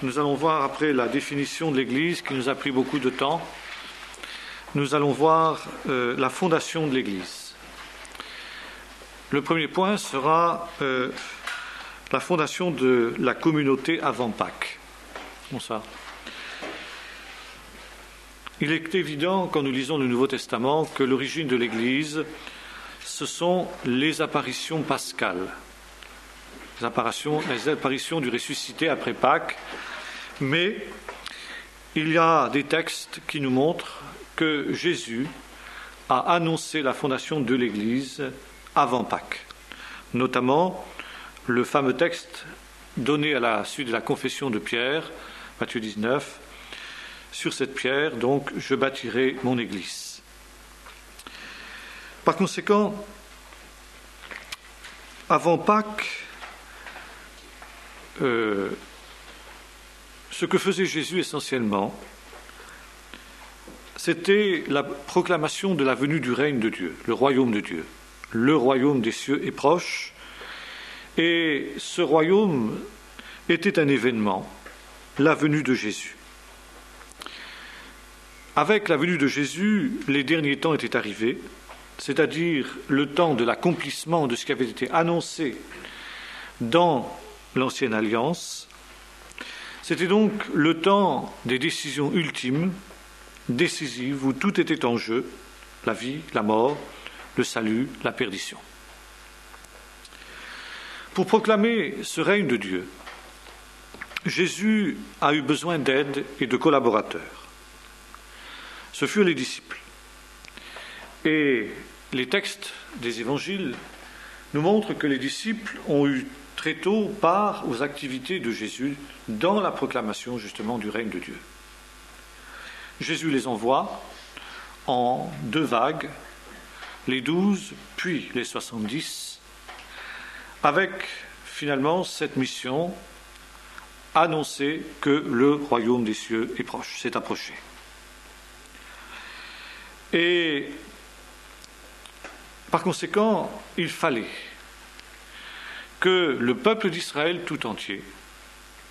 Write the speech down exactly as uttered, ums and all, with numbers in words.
nous allons voir après la définition de l'Église qui nous a pris beaucoup de temps. Nous allons voir euh, la fondation de l'Église. Le premier point sera euh, la fondation de la communauté avant Pâques. Bon, ça. Il est évident, quand nous lisons le Nouveau Testament, que l'origine de l'Église, ce sont les apparitions pascales, les apparitions, les apparitions du ressuscité après Pâques. Mais il y a des textes qui nous montrent que Jésus a annoncé la fondation de l'Église avant Pâques, notamment le fameux texte donné à la suite de la confession de Pierre, Matthieu dix-neuf, sur cette pierre, donc, je bâtirai mon Église. Par conséquent, avant Pâques, euh, ce que faisait Jésus essentiellement, c'était la proclamation de la venue du règne de Dieu, le royaume de Dieu. Le royaume des cieux est proche, et ce royaume était un événement, la venue de Jésus. Avec la venue de Jésus, les derniers temps étaient arrivés, c'est-à-dire le temps de l'accomplissement de ce qui avait été annoncé dans l'Ancienne Alliance. C'était donc le temps des décisions ultimes, décisives, où tout était en jeu, la vie, la mort, le salut, la perdition. Pour proclamer ce règne de Dieu, Jésus a eu besoin d'aide et de collaborateurs. Ce furent les disciples. Et les textes des évangiles nous montrent que les disciples ont eu très tôt part aux activités de Jésus dans la proclamation justement du règne de Dieu. Jésus les envoie en deux vagues, les douze puis les soixante-dix, avec finalement cette mission, annoncer que le royaume des cieux est proche, s'est approché. Et par conséquent, il fallait que le peuple d'Israël tout entier